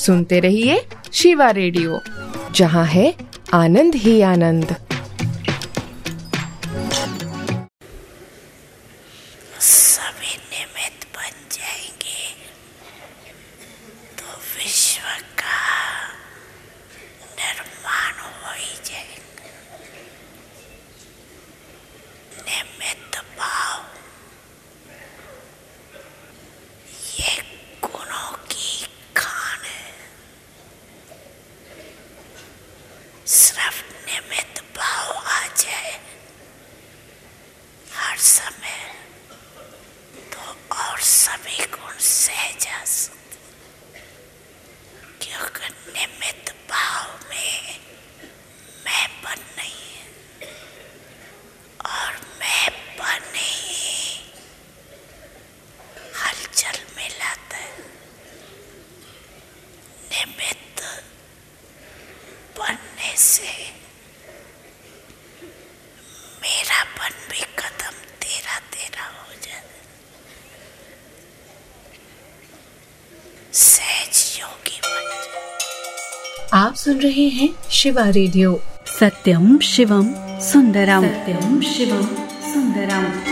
सुनते रहिए शिवा रेडियो, जहाँ है आनंद ही आनंद। सभी निमित्त बन जाएंगे तो विश्व का निर्माण हो ही जाएगा। निमित्त भाव ये गुणों की खान है। सिर्फ निमित्त भाव आ जाए हर समय तो और सभी गुण सह जा सकते, क्योंकि निमित्त भाव में मैंपन नहीं है और मैंपन ही हलचल में लाता है। निमित्त बनने से मेरापन भी कदम तेरा तेरा हो जाता, सहज योगी बन जाता। आप सुन रहे हैं शिवा रेडियो। सत्यम शिवम सुंदरम। सत्यम शिवम सुंदरम।